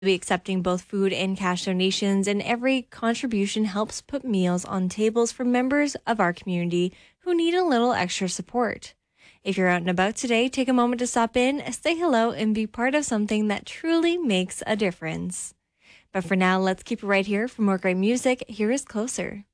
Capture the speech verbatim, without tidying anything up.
be accepting both food and cash donations, and every contribution helps put meals on tables for members of our community who need a little extra support. If you're out and about today, take a moment to stop in, say hello, and be part of something that truly makes a difference. But for now, let's keep it right here. For more great music, here is Closer.